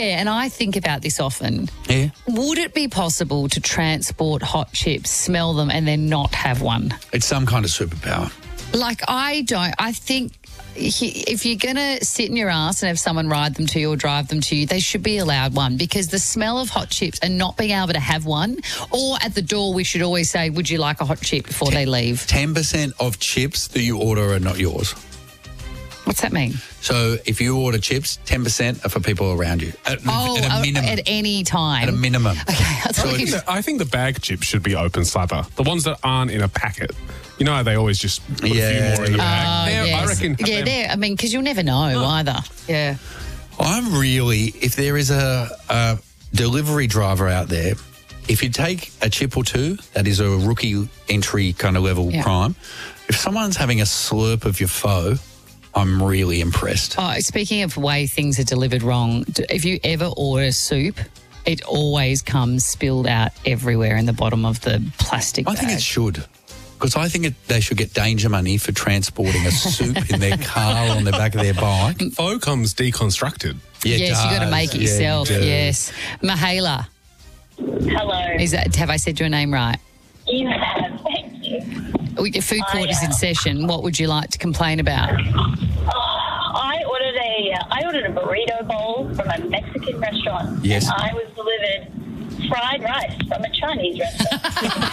fair, and I think about this often, Yeah. would it be possible to transport hot chips, smell them, and then not have one? It's some kind of superpower. Like, I think if you're going to sit in your ass and have someone ride them to you or drive them to you, they should be allowed one, because the smell of hot chips and not being able to have one, or at the door we should always say, would you like a hot chip before they leave? 10% of chips that you order are not yours. What's that mean? So if you order chips, 10% are for people around you. At a minimum. At any time. At a minimum. Okay, I think the bag chips should be open slather. The ones that aren't in a packet. You know how they always just put a few more in the bag? yes. I reckon. because you'll never know either. Yeah. I'm really, if there is a delivery driver out there, if you take a chip or two, that is a rookie entry kind of level crime. If someone's having a slurp of your foe, I'm really impressed. Oh, speaking of way things are delivered wrong, if you ever order soup, it always comes spilled out everywhere in the bottom of the plastic bag. I think it should. Because I think they should get danger money for transporting a soup in their car or on the back of their bike. Faux comes deconstructed. Yeah, yes, you've got to make it yourself. you do. Yes. Mihaela, Hello. have I said your name right? You have. Thank you. Your food court is in session. What would you like to complain about? I ordered a burrito bowl from a Mexican restaurant. Yes. And I was delivered fried rice from a Chinese restaurant.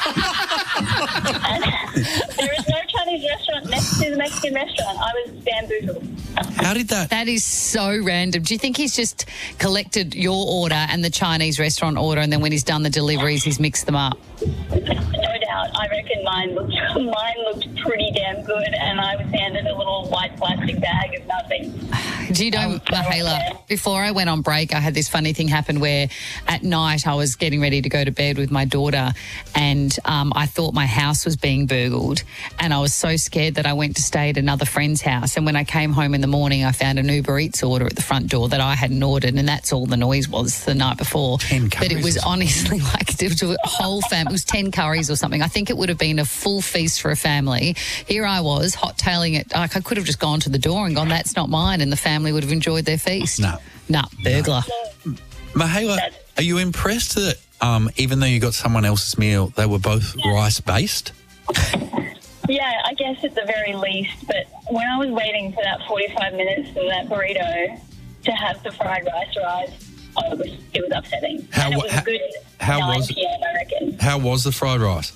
And there is no Chinese restaurant next to the Mexican restaurant. I was bamboozled. How did that? That is so random. Do you think he's just collected your order and the Chinese restaurant order, and then when he's done the deliveries, he's mixed them up? No doubt. I reckon mine looked pretty damn good, and I was handed a little white plastic bag of nothing. Do you know, Mihaela, before I went on break, I had this funny thing happen where at night I was getting ready to go to bed with my daughter, and I thought my house was being burgled, and I was so scared that I went to stay at another friend's house. And when I came home in the morning, I found an Uber Eats order at the front door that I hadn't ordered, and that's all the noise was the night before. 10 curries. But it was honestly like it was a whole family. It was 10 curries or something. I think it would have been a full feast for a family. Here I was, hot-tailing it. Like, I could have just gone to the door and gone, that's not mine, and the family would have enjoyed their feast. No. Burglar. Mihaela, are you impressed that even though you got someone else's meal, they were both rice-based? Yeah, I guess at the very least. But when I was waiting for that 45 minutes for that burrito to have the fried rice arrive, it was upsetting. And it was a good 9 p.m., I reckon. How was the fried rice?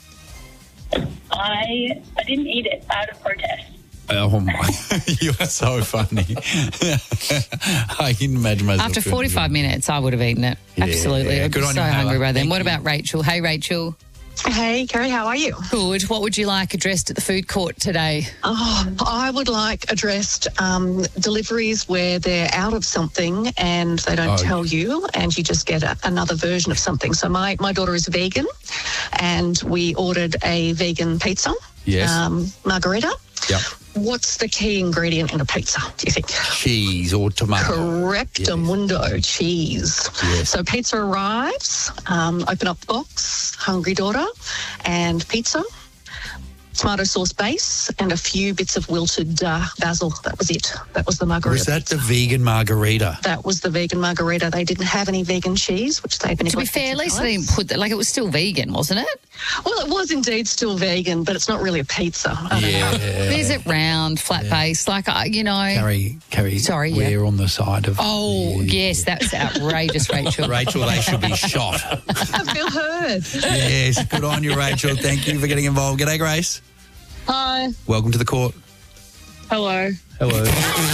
I didn't eat it out of protest. Oh, my. You are so funny. I can imagine myself. After 45 minutes, I would have eaten it. Yeah, Absolutely. I'd be good on so you, hungry Mihaela. by then. Thank What you. about Rachel? Hey, Rachel. Hey, Kerry, how are you? Good. What would you like addressed at the food court today? Oh, I would like addressed deliveries where they're out of something and they don't tell you, and you just get another version of something. So my daughter is vegan, and we ordered a vegan pizza. Yes. Margarita. Yep. What's the key ingredient in a pizza, do you think? Cheese or tomato. Correctamundo, cheese. Yes. So pizza arrives, open up the box, hungry daughter, and pizza, tomato sauce base, and a few bits of wilted basil. That was it. That was the margarita. Was that the vegan margarita? That was the vegan margarita. They didn't have any vegan cheese, which they've been To be fair, at least they didn't put that, like, it was still vegan, wasn't it? Well, it was indeed still vegan, but it's not really a pizza. I don't know. Is it round, flat base? Like, Carrie, Sorry, we're on the side of... Oh, yes, that was outrageous, Rachel. Rachel, they should be shot. I feel heard. Yes, good on you, Rachel. Thank you for getting involved. G'day, Grace. Hi. Welcome to the court. Hello. Hello.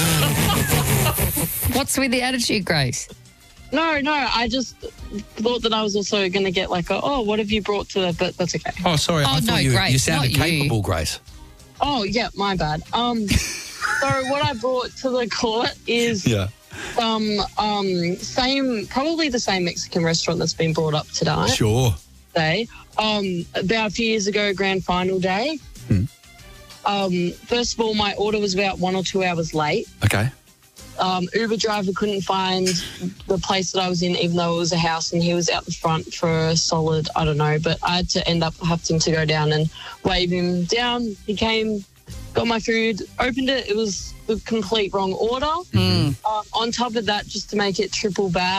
What's with the attitude, Grace? No, I just thought that I was also going to get like what have you brought to but that's okay. Oh, sorry. I thought you Grace, sounded not you. capable, Grace. Oh, yeah, my bad. So what I brought to the court is probably the same Mexican restaurant that's been brought up today. Sure. About a few years ago, grand final day. First of all, my order was about 1 or 2 hours late. Okay. Uber driver couldn't find the place that I was in, even though it was a house, and he was out the front for a solid, I don't know, but I had to having to go down and wave him down. He came, got my food, opened it. It was the complete wrong order. On top of that, just to make it triple bad,